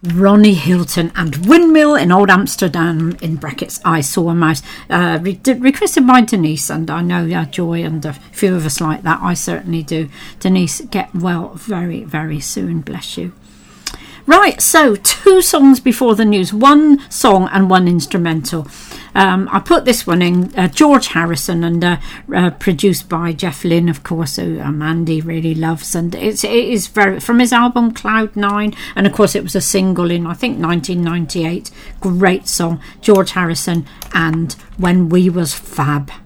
Ronnie Hilton and Windmill in Old Amsterdam, in brackets, I Saw a Mouse. Requested by Denise, and I know Joy and a few of us like that. I certainly do. Denise, get well very, very soon. Bless you. Right, so 2 songs before the news, 1 song and 1 instrumental. I put this one in, George Harrison, and produced by Jeff Lynne, of course, who Mandy really loves, and it is very from his album Cloud 9, and of course it was a single in, I think, 1998. Great song, George Harrison and When We Was Fab.